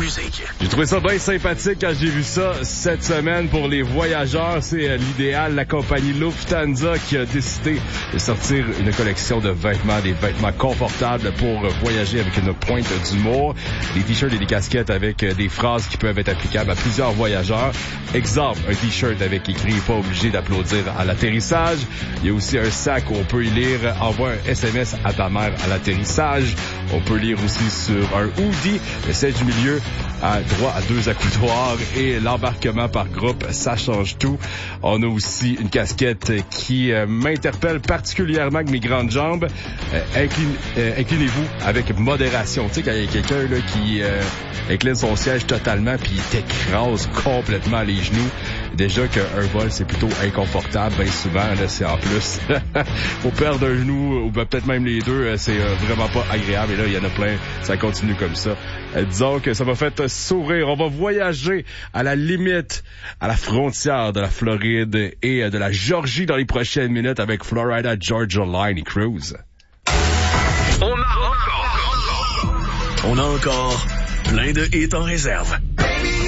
musique. J'ai trouvé ça bien sympathique quand j'ai vu ça cette semaine pour les voyageurs. C'est l'idéal. La compagnie Lufthansa qui a décidé de sortir une collection de vêtements, des vêtements confortables pour voyager avec une pointe d'humour. Des t-shirts et des casquettes avec des phrases qui peuvent être applicables à plusieurs voyageurs. Exemple, un t-shirt avec écrit « Pas obligé d'applaudir à l'atterrissage ». Il y a aussi un sac où on peut y lire « Envoie un SMS à ta mère à l'atterrissage ». On peut lire aussi sur un hoodie. Celle du milieu a droit à 2 accoudoirs et l'embarquement par groupe, ça change tout. On a aussi une casquette qui m'interpelle particulièrement avec mes grandes jambes. Inclinez-vous avec modération. Tu sais, quand il y a quelqu'un là qui incline son siège totalement puis il t'écrase complètement les genoux. Déjà qu'un vol, c'est plutôt inconfortable. Bien souvent, là, c'est en plus. Faut perdre un genou ou peut-être même les deux. C'est vraiment pas agréable. Et là, il y en a plein. Ça continue comme ça. Disons que ça m'a fait sourire. On va voyager à la limite, à la frontière de la Floride et de la Georgie dans les prochaines minutes avec Florida Georgia Line et Cruise. On a encore plein de hits en réserve.